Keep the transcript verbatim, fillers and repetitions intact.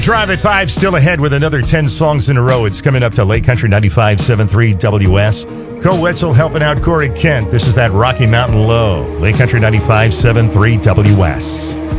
Drive at five, still ahead with another ten songs in a row. It's coming up to Lake Country ninety-five point seven three W S. Cole Wetzel helping out Corey Kent. This is that Rocky Mountain Low. Lake Country ninety-five point seven three W S.